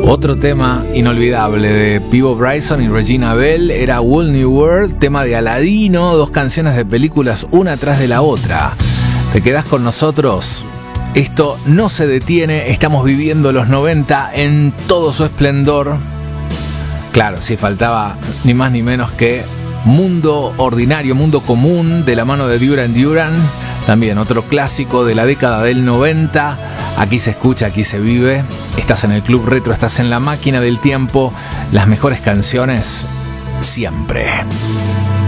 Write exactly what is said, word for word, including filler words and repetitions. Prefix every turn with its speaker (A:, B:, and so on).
A: Otro tema inolvidable de Peabo Bryson y Regina Bell era Whole New World, tema de Aladino, dos canciones de películas una tras de la otra. ¿Te quedás con nosotros? Esto no se detiene, estamos viviendo los noventa en todo su esplendor. Claro, sí, faltaba ni más ni menos que Mundo Ordinario, Mundo Común, de la mano de Duran Duran. También otro clásico de la década del noventa. Aquí se escucha, aquí se vive. Estás en el Club Retro, estás en la máquina del tiempo. Las mejores canciones siempre.